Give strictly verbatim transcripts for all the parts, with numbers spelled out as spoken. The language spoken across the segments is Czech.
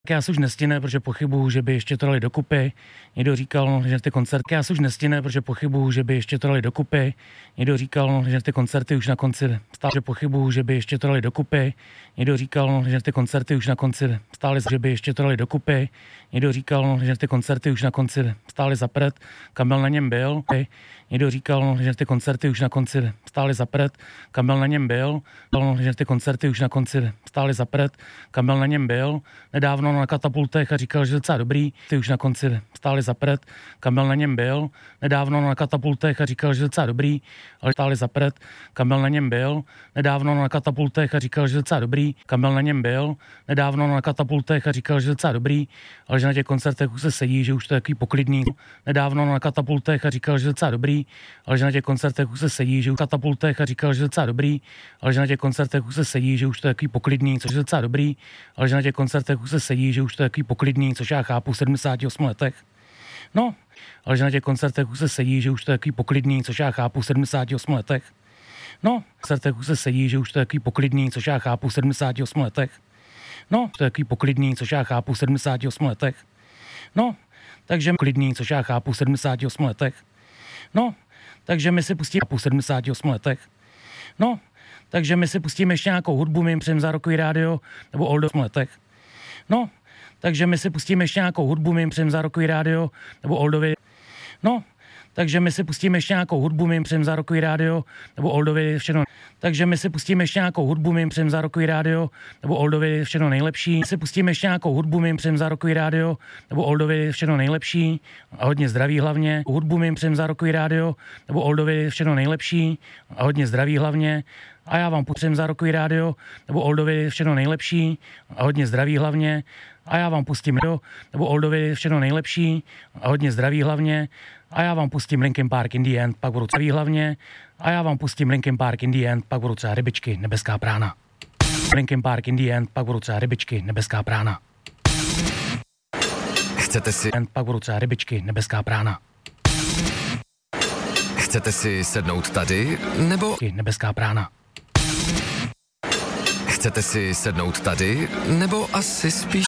Já se už nestihne, protože pochybuju, že by ještě to dali dokupy. Někdo říkal, že ty koncerty, já se už nestihne, protože pochybuju, že by ještě to dali dokupy. Někdo říkal, že ty koncerty už na konci stále, že pochybuju, že by ještě to dali dokupy. Někdo říkal, že ty koncerty už na konci stále, že by ještě to dali dokupy. Někdo říkal, že ty koncerty už na konci stále zapret, Kamil na něm byl. Někdo říkal, že ty koncerty už na konci stále zapret, Kamil na něm byl. Že ty koncerty už na konci stále zapret, Kamil na něm byl. Nedávno na katapultech a říkal, že docela dobrý, ty už na konci stále zapret, Kamil na něm byl. Nedávno na katapultech a říkal, že docela dobrý, ale stále zapret, Kamil na něm byl. Nedávno na katapultech a říkal, že docela dobrý, Kamil na něm byl. Nedávno na katapultech a říkal, že docela dobrý, ale že na těch koncertech už se sedí, že už to je takový poklidný. Nedávno na katapultech a říkal, že docela dobrý, ale že na těch koncertech už se sedí, že už katapultech a říkal, že docela dobrý, ale že na těch koncertech už se sedí, že už to je takový poklidný, což je docela dobrý, ale že na těch koncertech už se sedí, že už to je takový poklidný, což já chápu v sedmdesáti osmi letech. No, ale že na těch koncertech už se sedí, že už to je takový poklidný, což já chápu v sedmdesáti osmi letech. No, v koncertech už se sedí, že už to je takový poklidný, což já chápu v sedmdesáti osmi letech. No, to je takový poklidný, což já chápu v sedmdesáti osmi letech. No, takže klidný, což já chápu v sedmdesáti osmi letech. No, takže my si pustíme v sedmdesáti osmi letech. No, takže my si pustíme ještě nějakou hudbu, my jim přejem za rokový rádio, nebo Oldo v letech. No, takže my si pustíme ještě nějakou hudbu, my jim přejem za rokový rádio, nebo Oldovi. No, takže my si pustíme ještě nějakou hudbu, my jim přejem za rokový rádio, nebo Oldovi všechno. Takže my si pustíme ještě nějakou hudbu, my jim přejem za rokový rádio, nebo Oldovi všechno nejlepší. My si pustíme ještě nějakou hudbu, my jim přejem za rokový rádio, nebo Oldovi všechno nejlepší a hodně zdraví hlavně. Hudbu my jim přejem za rokový rádio, nebo Oldovi všechno nejlepší a hodně zdraví hlavně. A já vám pustím za rokový rádio, nebo Oldovi všechno nejlepší a hodně zdraví hlavně. A já vám pustím do, nebo Oldovi všechno nejlepší a hodně zdraví hlavně. A já vám pustím Linkin Park in the End, pak budu zdraví hlavně. A já vám pustím Linkin Park in the End, pak budu třeba rybičky, nebeská prána. Linkin Park in the End, pak budu třeba rybičky, nebeská prána. Chcete si... Pak budu třeba rybičky, nebeská prána. Chcete si sednout tady, nebo... Nebeská prána. Chcete si sednout tady, nebo asi spíš...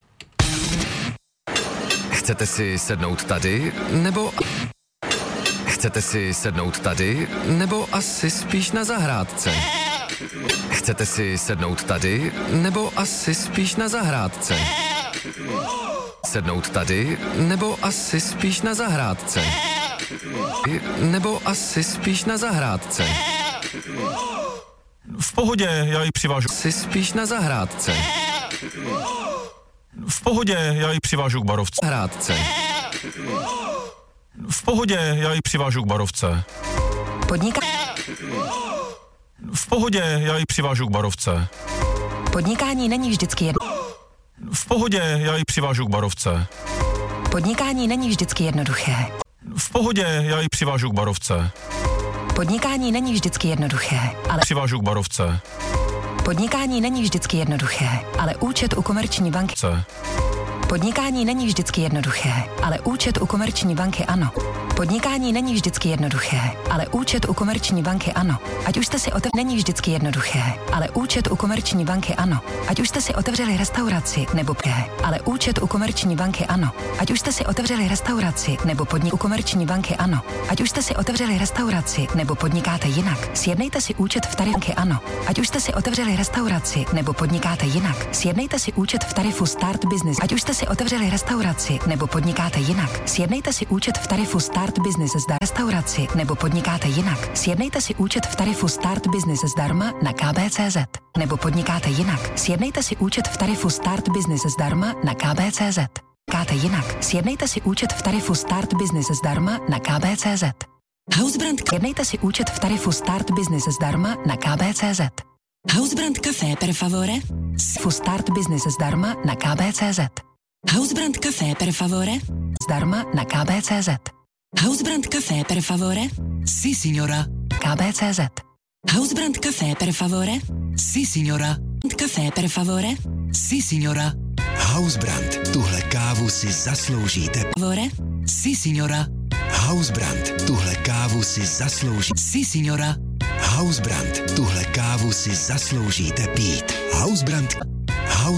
Chcete si sednout tady, nebo... Chcete si sednout tady, nebo asi spíš na zahrádce? Chcete si sednout tady, nebo asi spíš na zahrádce? Sednout tady, nebo asi spíš na zahrádce? Nebo asi spíš na zahrádce? V pohodě, já ji přivážu. Asi spíš na zahrádce? V pohodě, já ji přivážu k barovce. Zahrádce? V pohodě, já ji přivážu k barovce. Podniká... V pohodě, já ji přivážu k barovce. Podnikání není vždycky jedno. V pohodě, já ji přivážu k barovce. Podnikání není vždycky jednoduché. V pohodě, já ji přivážu k barovce. Podnikání není vždycky jednoduché, ale... Přivážu k barovce. Podnikání není vždycky jednoduché, ale účet u Komerční banky... C. Podnikání není vždycky jednoduché, ale účet u Komerční banky ano. Podnikání není vždycky jednoduché, ale účet u Komerční banky ano. Ať už jste si otevřeli, není vždycky jednoduché, ale účet u Komerční banky ano. Ať už jste si otevřeli restauraci nebo pě, ale účet u Komerční banky ano. Ať už jste si otevřeli restauraci nebo podnik u Komerční banky ano. Ať už jste si otevřeli restauraci nebo podnikáte jinak, sjednejte si účet v tarifu ano. Ať už jste si otevřeli restauraci nebo podnikáte jinak, sjednejte si účet v tarifu Start Business. Ať už jste si otevřeli restauraci nebo podnikáte jinak, sjednejte si účet v tarifu Start Business zdarma restauraci nebo podnikáte jinak. Sjednejte si účet v tarifu Start Business zdarma na K B tečka cé zet. Nebo podnikáte jinak. Sjednejte si účet v tarifu Start Business zdarma na K B tečka cé zet. Podnikáte jinak. Sjednejte si účet v tarifu Start Business zdarma na K B tečka cé zet. Housebrand. Sjednejte si účet v tarifu Start Business zdarma na K B tečka cé zet. Housebrand Café per favore. Fu Start Business zdarma na K B tečka cé zet. Housebrand Café per favore. Zdarma na K B tečka cé zet. Housebrand Café per favore? Si, signora. K B tečka cé zet. Housebrand Café per favore? Si, signora. Café per favore? Si, signora. Housebrand, tuhle kávu si zasloužíte. Favore? Si, signora. Housebrand, tuhle kávu si zaslouží. Si, signora. Housebrand, tuhle kávu si zasloužíte pít. Housebrand